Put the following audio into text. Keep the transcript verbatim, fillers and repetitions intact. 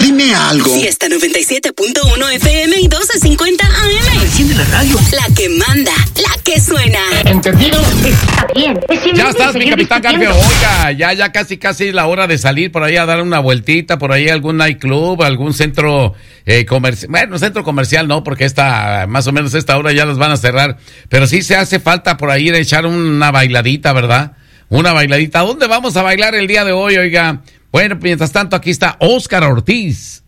Dime algo. Fiesta noventa y siete punto uno F M y doce cincuenta A M. Enciende la radio. La que manda, la que suena. ¿Entendido? Está bien. Ya estás, mi capitán Garfio. Oiga, ya, ya casi, casi la hora de salir por ahí a dar una vueltita, por ahí algún nightclub, algún centro eh, comercial. Bueno, centro comercial no, porque esta, más o menos esta hora ya los van a cerrar. Pero sí se hace falta por ahí de echar una bailadita, ¿verdad? Una bailadita. ¿A dónde vamos a bailar el día de hoy, oiga? Bueno, mientras tanto, aquí está Óscar Ortiz.